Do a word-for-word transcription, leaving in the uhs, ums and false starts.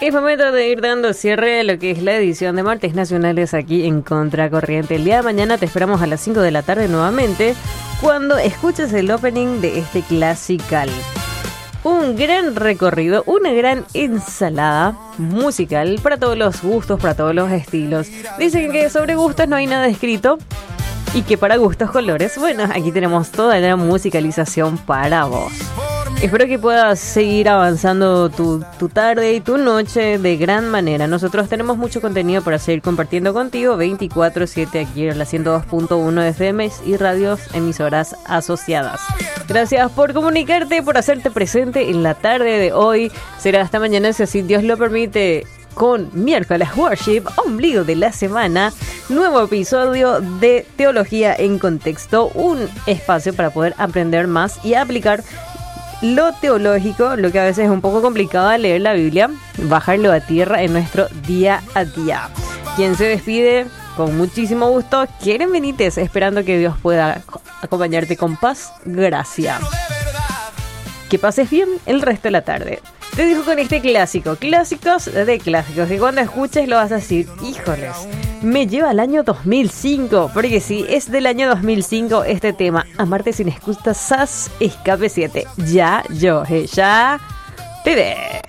Es momento de ir dando cierre a lo que es la edición de Martes Nacionales aquí en Contracorriente. El día de mañana te esperamos a las cinco de la tarde nuevamente cuando escuches el opening de este clasical. Un gran recorrido, una gran ensalada musical para todos los gustos, para todos los estilos. Dicen que sobre gustos no hay nada escrito y que para gustos colores, bueno, aquí tenemos toda la musicalización para vos. Espero que puedas seguir avanzando tu, tu tarde y tu noche de gran manera. Nosotros tenemos mucho contenido para seguir compartiendo contigo veinticuatro siete aquí en la ciento dos punto uno F M y radios emisoras asociadas. Gracias por comunicarte, por hacerte presente en la tarde de hoy. Será hasta mañana si así Dios lo permite, con Miércoles Worship, ombligo de la semana, nuevo episodio de Teología en Contexto, un espacio para poder aprender más y aplicar lo teológico, lo que a veces es un poco complicado de leer la Biblia, bajarlo a tierra en nuestro día a día. Quien se despide con muchísimo gusto, Keren Benítez, esperando que Dios pueda acompañarte con paz, gracia. Que pases bien el resto de la tarde. Te dejo con este clásico, clásicos de clásicos, que cuando escuches lo vas a decir, híjoles, me lleva al año dos mil cinco, porque sí, es del año dos mil cinco este tema, Amarte sin excusas, Escape siete, ya, yo, ya, te ve.